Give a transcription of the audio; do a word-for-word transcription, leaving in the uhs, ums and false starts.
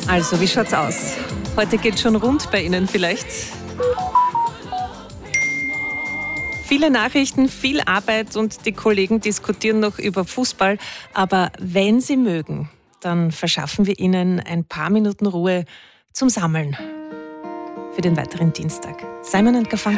Also, wie schaut's aus? Heute geht schon rund bei Ihnen vielleicht? Viele Nachrichten, viel Arbeit und die Kollegen diskutieren noch über Fußball. Aber wenn Sie mögen, dann verschaffen wir Ihnen ein paar Minuten Ruhe zum Sammeln für den weiteren Dienstag. Simon and Garfunkel.